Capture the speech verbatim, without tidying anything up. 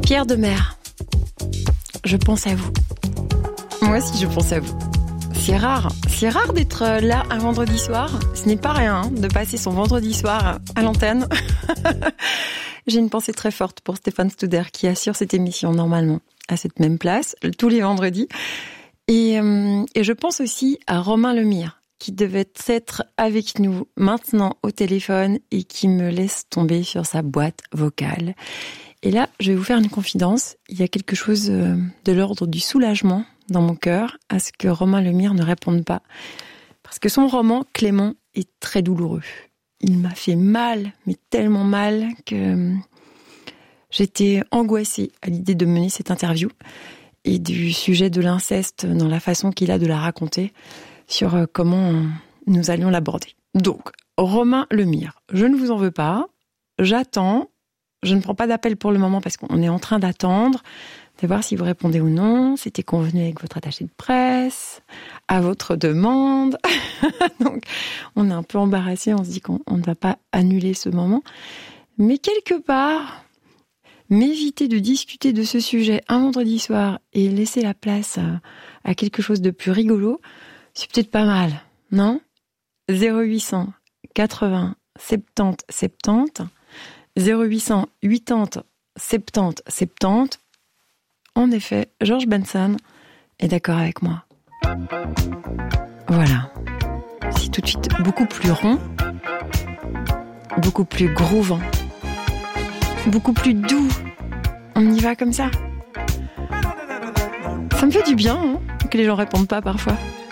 Pierre de Mer, je pense à vous. Moi aussi, je pense à vous. C'est rare, c'est rare d'être là un vendredi soir. Ce n'est pas rien hein, de passer son vendredi soir à l'antenne. J'ai une pensée très forte pour Stéphane Studer qui assure cette émission normalement à cette même place tous les vendredis. Et, euh, et je pense aussi à Romain Lemire qui devait être avec nous maintenant au téléphone et qui me laisse tomber sur sa boîte vocale. Et là, je vais vous faire une confidence. Il y a quelque chose de l'ordre du soulagement dans mon cœur à ce que Romain Lemire ne réponde pas. Parce que son roman, Clément, est très douloureux. Il m'a fait mal, mais tellement mal que j'étais angoissée à l'idée de mener cette interview et du sujet de l'inceste dans la façon qu'il a de la raconter sur comment nous allions l'aborder. Donc, Romain Lemire, je ne vous en veux pas, j'attends. Je ne prends pas d'appel pour le moment parce qu'on est en train d'attendre, de voir si vous répondez ou non. C'était convenu avec votre attaché de presse, à votre demande. Donc, on est un peu embarrassé, on se dit qu'on ne va pas annuler ce moment. Mais quelque part, m'éviter de discuter de ce sujet un vendredi soir et laisser la place à, à quelque chose de plus rigolo, c'est peut-être pas mal, non ? zéro huit cent quatre-vingts soixante-dix soixante-dix zéro huit cent quatre-vingts soixante-dix soixante-dix. En effet, George Benson est d'accord avec moi. Voilà. C'est tout de suite beaucoup plus rond, beaucoup plus groovant, beaucoup plus doux. On y va comme ça. Ça me fait du bien hein, que les gens répondent pas parfois.